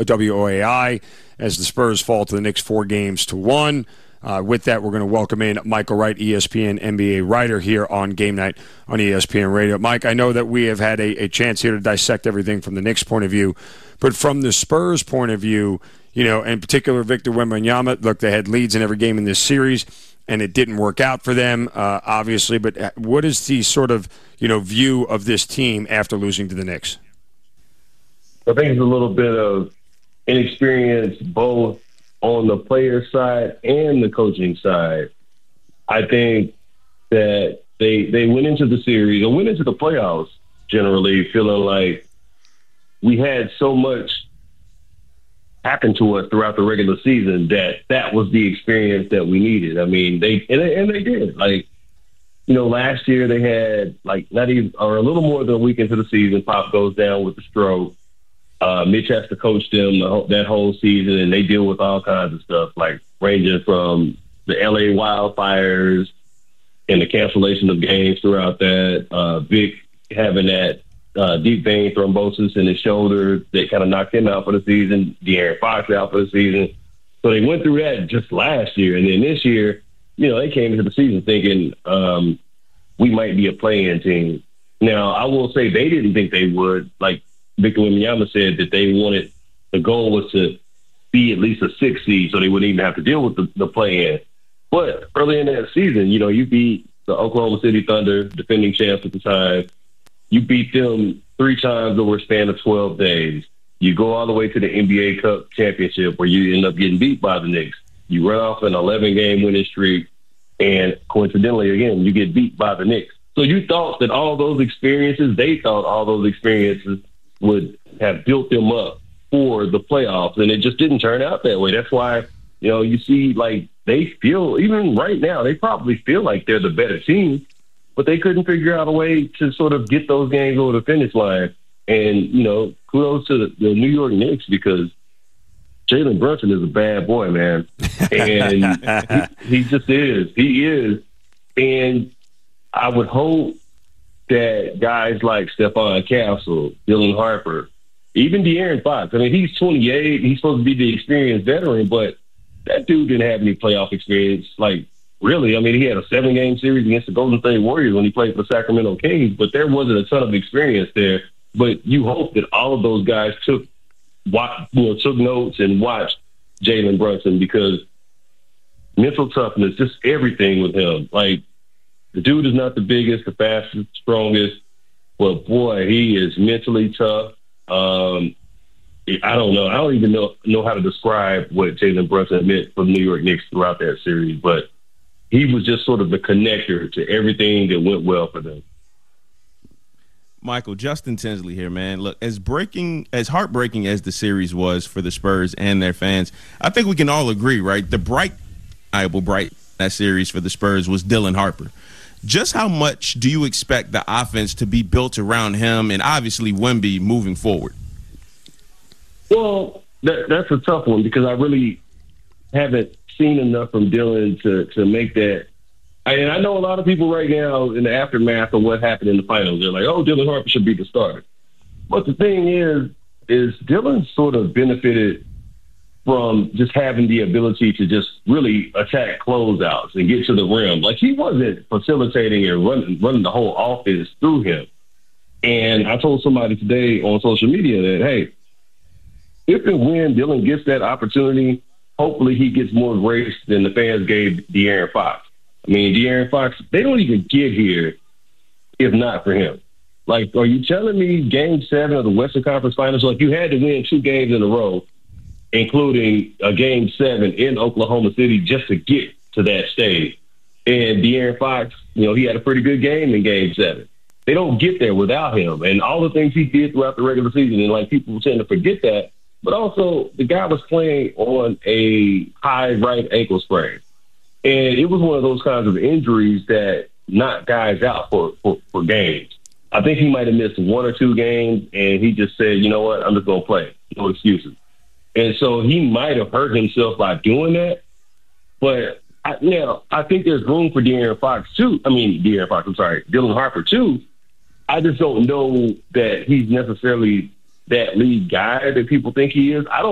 WOAI as the Spurs fall to the Knicks 4-1. With that, we're going to welcome in Michael Wright, ESPN NBA writer here on Game Night on ESPN Radio. Mike, I know that we have had a chance here to dissect everything from the Knicks' point of view, but from the Spurs' point of view, in particular, Victor Wembanyama, look, they had leads in every game in this series, and it didn't work out for them, obviously. But what is the sort of, view of this team after losing to the Knicks? I think it's a little bit of inexperience both on the player side and the coaching side. I think that they went into the series or went into the playoffs generally feeling like we had so much happen to us throughout the regular season that was the experience that we needed. I mean, they did. Last year they had not even or a little more than a week into the season, Pop goes down with the stroke. Mitch has to coach them that whole season, and they deal with all kinds of stuff, ranging from the LA wildfires and the cancellation of games throughout that. Vic having that deep vein thrombosis in his shoulder that kind of knocked him out for the season. De'Aaron Fox out for the season. So they went through that just last year. And then this year, they came into the season thinking we might be a play-in team. Now, I will say they didn't think they would. Victor Wembanyama said that the goal was to be at least a 6 seed so they wouldn't even have to deal with the play-in. But early in that season, you beat the Oklahoma City Thunder, defending champs at the time. You beat them 3 times over a span of 12 days. You go all the way to the NBA Cup championship where you end up getting beat by the Knicks. You run off an 11-game winning streak, and coincidentally, again, you get beat by the Knicks. So you thought that they thought all those experiences would have built them up for the playoffs, and it just didn't turn out that way. That's why, you see, they feel, even right now, they probably feel like they're the better team, but they couldn't figure out a way to sort of get those games over the finish line. And, kudos to the New York Knicks because Jalen Brunson is a bad boy, man. And he just is. He is. And I would hope that guys like Stephon Castle, Dylan Harper, even De'Aaron Fox, he's 28. He's supposed to be the experienced veteran, but that dude didn't have any playoff experience. Really, he had a 7-game series against the Golden State Warriors when he played for the Sacramento Kings, but there wasn't a ton of experience there. But you hope that all of those guys took notes and watched Jalen Brunson because mental toughness, just everything with him. The dude is not the biggest, the fastest, strongest, but boy, he is mentally tough. I don't know. I don't even know how to describe what Jalen Brunson meant for the New York Knicks throughout that series, but he was just sort of the connector to everything that went well for them. Michael, Justin Tinsley here, man. Look, as heartbreaking as the series was for the Spurs and their fans, I think we can all agree, right? The bright that series for the Spurs was Dylan Harper. Just how much do you expect the offense to be built around him and obviously Wemby moving forward? Well, that's a tough one because I really haven't seen enough from Dylan to make that. And I know a lot of people right now in the aftermath of what happened in the finals, they're like, oh, Dylan Harper should be the starter. But the thing is Dylan sort of benefited from just having the ability to just really attack closeouts and get to the rim. He wasn't facilitating and running the whole offense through him. And I told somebody today on social media that, hey, if and when Dylan gets that opportunity, hopefully he gets more grace than the fans gave De'Aaron Fox. De'Aaron Fox, they don't even get here if not for him. Are you telling me Game 7 of the Western Conference Finals, you had to win 2 games in a row, including a Game 7 in Oklahoma City just to get to that stage. And De'Aaron Fox, he had a pretty good game in Game 7. They don't get there without him. And all the things he did throughout the regular season, and people tend to forget that. But also, the guy was playing on a high right ankle sprain. And it was one of those kinds of injuries that knocked guys out for games. I think he might have missed 1 or 2 games, and he just said, you know what, I'm just going to play. No excuses. And so he might have hurt himself by doing that. But I think there's room for Dylan Harper too. I just don't know that he's necessarily that lead guy that people think he is. I don't